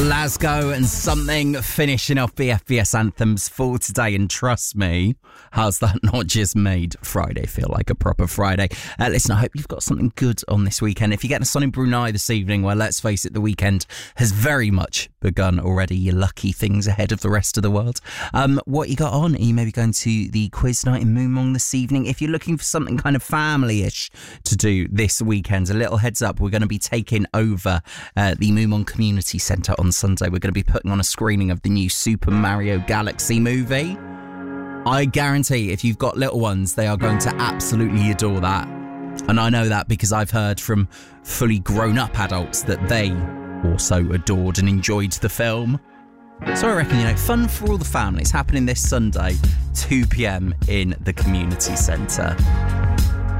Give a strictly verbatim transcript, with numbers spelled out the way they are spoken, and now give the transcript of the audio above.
Glasgow and Something finishing off the F B S anthems for today. And trust me, how's that not just made Friday feel like a proper Friday? Uh, listen, I hope you've got something good on this weekend. If you're getting a sun in Brunei this evening, well, let's face it, the weekend has very much begun already. You're lucky things ahead of the rest of the world. Um, what you got on? Are you maybe going to the quiz night in Moon Mong this evening? If you're looking for something kind of family-ish to do this weekend, a little heads up, we're going to be taking over uh, the Moon Mong Community Centre on Sunday. We're going to be putting on a screening of the new Super Mario Galaxy movie. I guarantee if you've got little ones, they are going to absolutely adore that. And I know that because I've heard from fully grown-up adults that they also adored and enjoyed the film. So I reckon, you know, fun for all the families happening this Sunday, two p.m. in the community centre.